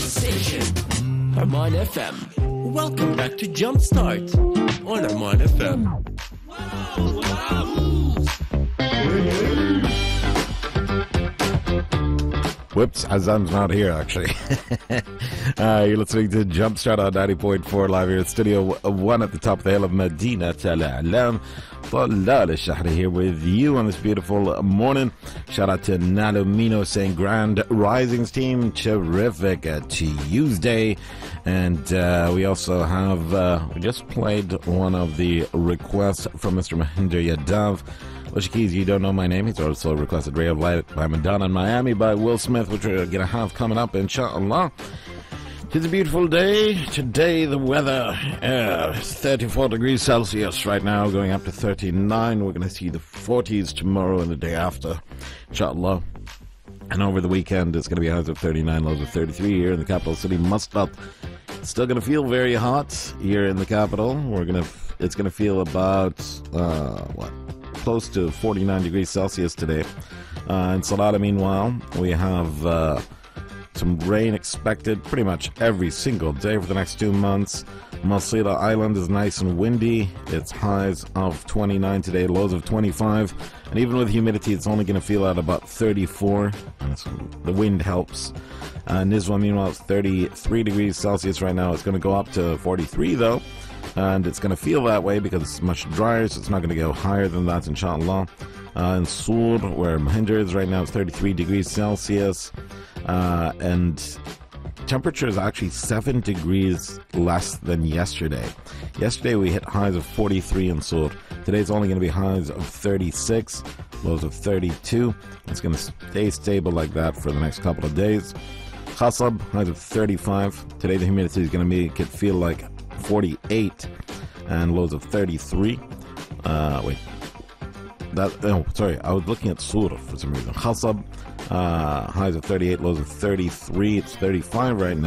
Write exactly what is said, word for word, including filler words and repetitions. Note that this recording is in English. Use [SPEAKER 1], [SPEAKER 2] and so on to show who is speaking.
[SPEAKER 1] station, Arman F M. Welcome back to Jumpstart on Arman F M.
[SPEAKER 2] Whoops, Azam's not here, actually. uh, you're listening to Jumpstart on ninety point four live here at Studio one at the top of the hill of Medina Al-A'lam. Talal Al-Shahri here with you on this beautiful morning. Shout out to Nalumino saying Grand Risings team, terrific uh, Tuesday. And uh, we also have, uh, we just played one of the requests from Mister Mahinder Yadav. Keys, you don't know my name. He's also requested Ray of Light by Madonna in Miami by Will Smith, which we're going to have coming up, inshallah. It's a beautiful day. Today, the weather uh, is thirty-four degrees Celsius right now, going up to thirty-nine. We're going to see the forties tomorrow and the day after, inshallah. And over the weekend, it's going to be highs of thirty-nine, lows of thirty-three here in the capital city, Muscat. Still going to feel very hot here in the capital. We're going to, it's going to feel about, uh, what? close to forty-nine degrees Celsius today. Uh, in Salada, meanwhile, we have uh, some rain expected pretty much every single day for the next two months. Masila Island is nice and windy. It's highs of twenty-nine today, lows of twenty-five. And even with humidity, it's only going to feel at about thirty-four. And the wind helps. Uh, Nizwa, meanwhile, it's thirty-three degrees Celsius right now. It's going to go up to forty-three, though. And it's going to feel that way because it's much drier, so it's not going to go higher than that, inshallah. Uh, in Sur, where Mahinder is right now, it's thirty-three degrees Celsius. Uh, and temperature is actually seven degrees less than yesterday. Yesterday we hit highs of forty-three in Sur. Today it's only going to be highs of thirty-six, lows of thirty-two. It's going to stay stable like that for the next couple of days. Khasab, highs of thirty-five. Today the humidity is going to make it feel like forty-eight and lows of thirty-three. Uh, wait. That, oh, sorry. I was looking at Surah for some reason. Khasab, uh, highs of thirty-eight, lows of thirty-three. It's thirty-five right now.